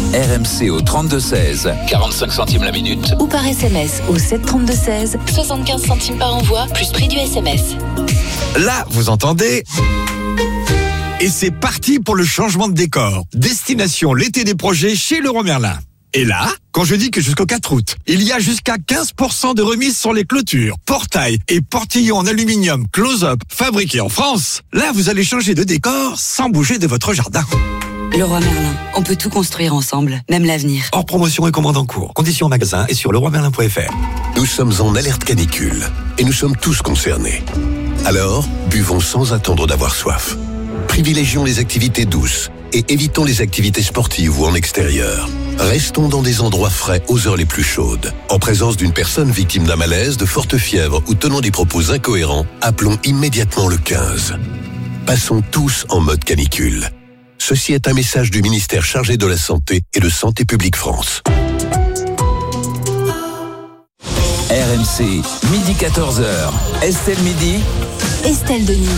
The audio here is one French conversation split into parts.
RMC au 32-16, 45 centimes la minute. Ou par SMS au 732-16, 75 centimes par envoi, plus prix du SMS. Là, vous entendez ? Et c'est parti pour le changement de décor. Destination l'été des projets chez Leroy Merlin. Et là, quand je dis que jusqu'au 4 août, il y a jusqu'à 15% de remise sur les clôtures, portails et portillons en aluminium close-up fabriqués en France, là vous allez changer de décor sans bouger de votre jardin. Leroy Merlin, on peut tout construire ensemble, même l'avenir. Hors promotion et commande en cours. Conditions en magasin et sur leroymerlin.fr. Nous sommes en alerte canicule et nous sommes tous concernés. Alors, buvons sans attendre d'avoir soif. Privilégions les activités douces et évitons les activités sportives ou en extérieur. Restons dans des endroits frais aux heures les plus chaudes. En présence d'une personne victime d'un malaise, de forte fièvre ou tenant des propos incohérents, appelons immédiatement le 15. Passons tous en mode canicule. Ceci est un message du ministère chargé de la Santé et de Santé publique France. RMC, midi 14h. Estelle Midi. Estelle Denis.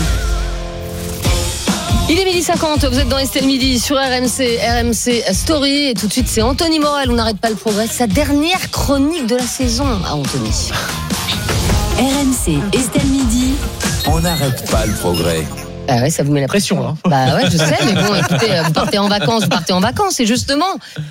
Il est 12h50, vous êtes dans Estelle Midi sur RMC Story. Et tout de suite, c'est Anthony Morel, on n'arrête pas le progrès. Sa dernière chronique de la saison à Anthony. RMC Estelle Midi. On n'arrête pas le progrès. Ah ouais, ça vous met la pression, hein. Bah ouais, je sais, mais bon, écoutez, vous partez en vacances, et justement,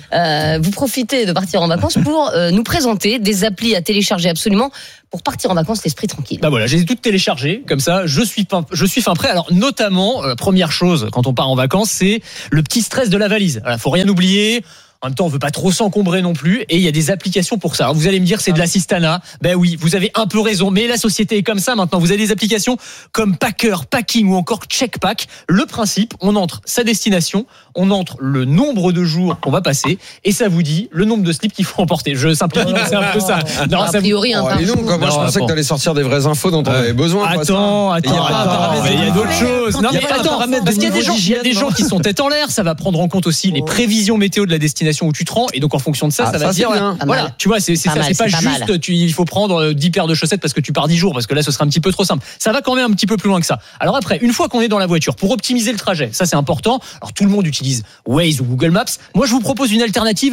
vous profitez de partir en vacances pour nous présenter des applis à télécharger absolument pour partir en vacances l'esprit tranquille. Bah voilà, j'ai toutes téléchargées, comme ça, je suis fin prêt. Alors notamment, première chose quand on part en vacances, c'est le petit stress de la valise. Voilà, faut rien oublier. En même temps, on veut pas trop s'encombrer non plus, et il y a des applications pour ça. Alors vous allez me dire, c'est de l'assistanat. Ben oui, vous avez un peu raison, mais la société est comme ça maintenant. Vous avez des applications comme Packer, Packing ou encore Checkpack. Le principe, on entre sa destination, on entre le nombre de jours qu'on va passer, et ça vous dit le nombre de slips qu'il faut emporter. Je simplifie, mais c'est un peu ça. Non, a priori, un par jour. Moi, je pensais que t'allais sortir des vraies infos dont on avait besoin. Attends, il y a d'autres choses. Non, mais attends, parce qu'il y a des gens qui sont tête en l'air. Ça va prendre en compte aussi les prévisions météo de la destination où tu te rends, et donc en fonction de ça, ça va dire voilà, tu vois, c'est ça, c'est pas juste il faut prendre 10 paires de chaussettes parce que tu pars 10 jours, parce que là ce serait un petit peu trop simple. Ça va quand même un petit peu plus loin que ça. Alors après, une fois qu'on est dans la voiture, pour optimiser le trajet, ça c'est important. Alors tout le monde utilise Waze ou Google Maps. Moi je vous propose une alternative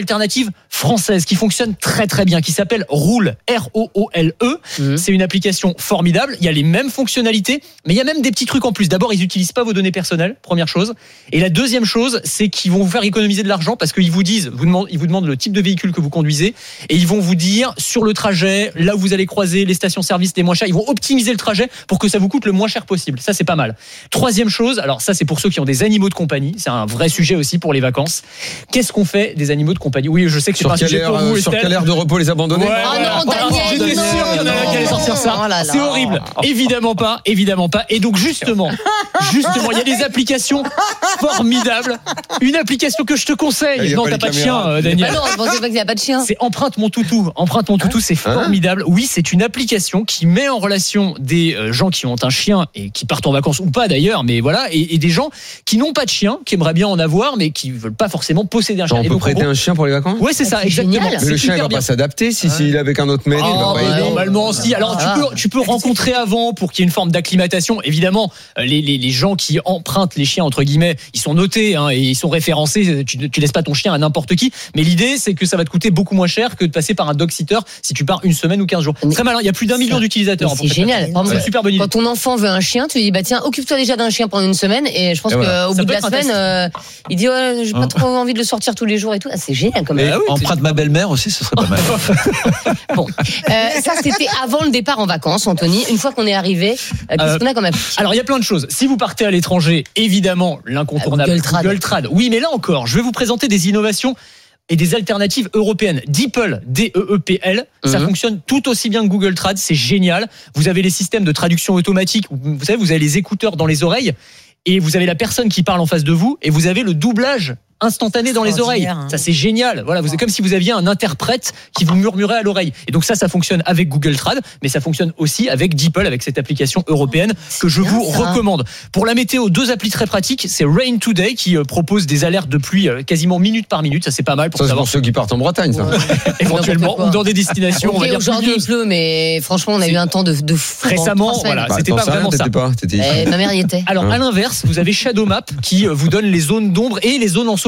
française qui fonctionne très très bien, qui s'appelle Roule, R-O-O-L-E. C'est une application formidable, il y a les mêmes fonctionnalités, mais il y a même des petits trucs en plus. D'abord, ils n'utilisent pas vos données personnelles, première chose. Et la deuxième chose, c'est qu'ils vont vous faire économiser de l'argent, parce qu'ils vous demandent le type de véhicule que vous conduisez, et ils vont vous dire sur le trajet, là où vous allez croiser les stations-service les moins chères. Ils vont optimiser le trajet pour que ça vous coûte le moins cher possible. Ça, c'est pas mal. Troisième chose, alors ça, c'est pour ceux qui ont des animaux de compagnie. C'est un vrai sujet aussi pour les vacances. Qu'est-ce qu'on fait des animaux de compagnie ? Oui, je sais que c'est pas un sujet pour vous, Estelle. Sur quelle aire de repos les abandonner ? Ouais, non, Daniel, j'étais sûr qu'il y en avait qui allaient sortir ça. Oh là là. C'est horrible. Évidemment pas. Et donc justement, il y a des applications formidables. Une application que je te conseille. Non, t'as pas de chien, Daniel. Ah non, je pensais pas qu'il n'y a pas de chien. C'est Empreinte mon toutou. C'est formidable. Oui, c'est une application qui met en relation des gens qui ont un chien et qui partent en vacances ou pas d'ailleurs, mais voilà, et des gens qui n'ont pas de chien, qui aimeraient bien en avoir, mais qui veulent pas forcément posséder un chien. On peut prêter un chien pour les vacances ? Ouais, c'est ça, exactement. Génial. Mais le chien, il va pas s'adapter si il est avec un autre mail, il va pas aider. Normalement, si. Alors, tu peux rencontrer avant pour qu'il y ait une forme d'acclimatation. Évidemment, les gens qui empruntent les chiens, entre guillemets, ils sont notés, et ils sont référencés. Tu laisses pas ton chien à n'importe qui. Mais l'idée, c'est que ça va te coûter beaucoup moins cher que de passer par un dog-sitter si tu pars une semaine ou 15 jours. Très malin. Il y a plus d'1 million d'utilisateurs. C'est génial. C'est une super bonne idée. Quand ton enfant veut un chien, tu lui dis, bah tiens, occupe-toi déjà d'un chien pendant une semaine. Et je pense qu'au bout de la semaine, il dit, ouais, j'ai pas trop envie de le sortir tous les jours et tout. Ah, c'est génial quand même. Emprunte ma belle-mère aussi, ce serait pas mal. Bon. Ça, c'était avant le départ en vacances, Anthony. Une fois qu'on est arrivé, qu'est-ce qu'on a quand même? Alors, il y a plein de choses. Si vous partez à l'étranger, évidemment, l'incontournable Google Trad. Oui, mais là encore, je vais vous présenter des innovations et des alternatives européennes. DeepL, D-E-E-P-L, ça fonctionne tout aussi bien que Google Trad, c'est génial. Vous avez les systèmes de traduction automatique, vous savez, vous avez les écouteurs dans les oreilles et vous avez la personne qui parle en face de vous et vous avez le doublage instantané dans les oreilles. Ça, c'est génial. Voilà, c'est comme si vous aviez un interprète qui vous murmurait à l'oreille. Et donc ça fonctionne avec Google Trad, mais ça fonctionne aussi avec DeepL, avec cette application européenne que je vous recommande. Pour la météo, 2 applis très pratiques. C'est Rain Today qui propose des alertes de pluie quasiment minute par minute. Ça, c'est pas mal pour savoir. C'est pour ceux qui partent en Bretagne, ça. Éventuellement, ou dans des destinations. Okay, on va dire aujourd'hui il pleut, mais franchement, on a eu un temps de fou. Récemment, voilà, c'était pas vraiment ça. Ma mère y était. Alors, à l'inverse, vous avez Shadow Map qui vous donne les zones d'ombre et les zones ensoleillées.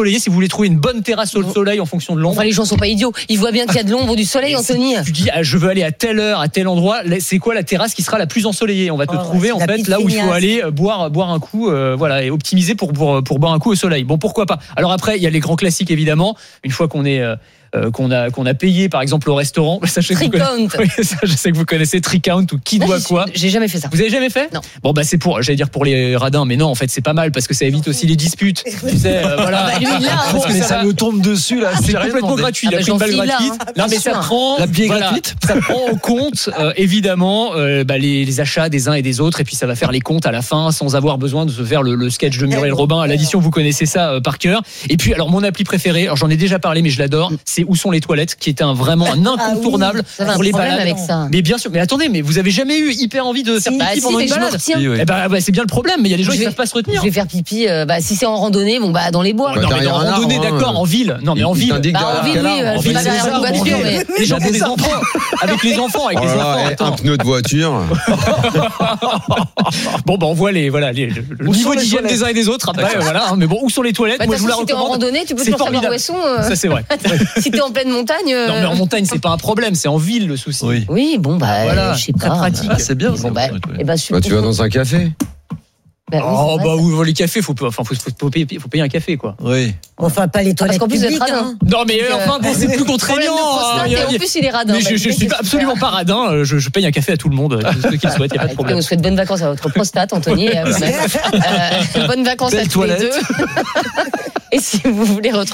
ensoleillé, si vous voulez trouver une bonne terrasse au soleil en fonction de l'ombre. Enfin, les gens sont pas idiots. Ils voient bien qu'il y a de l'ombre ou du soleil, Anthony. Tu dis, je veux aller à telle heure, à tel endroit. C'est quoi la terrasse qui sera la plus ensoleillée? On va te trouver en fait là où il faut aller boire un coup, voilà, et optimiser pour boire un coup au soleil. Bon, pourquoi pas. Alors après, il y a les grands classiques évidemment. Une fois qu'on est qu'on a payé par exemple au restaurant, sachez que je sais que vous connaissez Tricount ou qui doit quoi. J'ai jamais fait ça. Vous avez jamais fait? Non. Bon bah c'est j'allais dire pour les radins, mais non en fait c'est pas mal parce que ça évite aussi les disputes. Tu sais, voilà. Lui, là, mais ça me tombe dessus là. C'est complètement gratuit. Il a pris une balle gratuite. Non mais ça prend la bière gratuite. Ça prend en compte évidemment les achats des uns et des autres et puis ça va faire les comptes à la fin sans avoir besoin de se faire le sketch de Muriel Robin à l'addition. Vous connaissez ça par cœur. Et puis alors mon appli préférée, alors j'en ai déjà parlé mais je l'adore, c'est Où sont les toilettes, qui était vraiment un incontournable pour les balades. Avec ça. Mais bien sûr, mais attendez, mais vous avez jamais eu hyper envie de faire pipi pendant une balade? Eh ben c'est bien le problème, mais il y a des gens qui ne savent pas se retenir. Je vais faire pipi si c'est en randonnée, bon bah dans les bois. Non mais en randonnée d'accord, en ville. Non mais en ville. En ville oui, pas derrière une voiture mais les gens ont des enfants avec les enfants un pneu de voiture. Bon bah on voit le niveau d'hygiène des uns et des autres après voilà, mais bon où sont les toilettes? Moi je vous la recommande. Si t'es en randonnée, tu peux toujours savoir où elles sont. Ça c'est vrai. Si t'es en pleine montagne. Non mais en montagne c'est pas un problème, c'est en ville le souci. Oui bon bah voilà, je sais pas. très pratique. C'est bien. Bon bah tu vas dans un café. Oh bah oui, les cafés faut payer un café quoi. Oui. Enfin pas les toilettes. Parce qu'en plus publiques, hein. Non mais enfin bon, c'est plus contraignant. Et en plus il est radin. Mais je suis absolument pas radin, je paye un café à tout le monde, ceux qui le souhaitent, il y a pas de problème. On vous souhaite bonnes vacances à votre prostate Anthony. Bonnes vacances à tous les deux. Et si vous voulez retrouver